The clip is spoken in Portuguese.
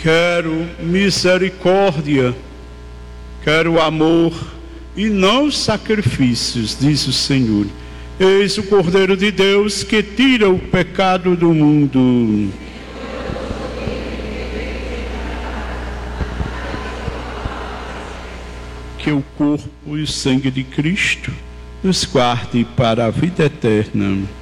Quero misericórdia, quero amor e não sacrifícios, diz o Senhor. Eis o Cordeiro de Deus que tira o pecado do mundo. Que o corpo e o sangue de Cristo nos guarde para a vida eterna.